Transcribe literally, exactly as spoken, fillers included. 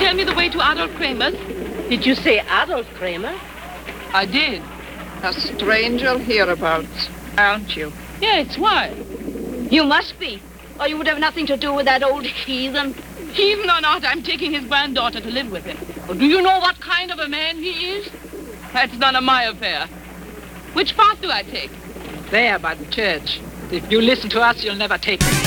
tell me the way to Adolf Kramer's? Did you say Adolf Kramer? I did. A stranger hereabouts, aren't you? Yes, why? You must be, or you would have nothing to do with that old heathen. Heathen or not, I'm taking his granddaughter to live with him. Oh, do you know what kind of a man he is? That's none of my affair. Which path do I take? There by the church. If you listen to us, you'll never take it.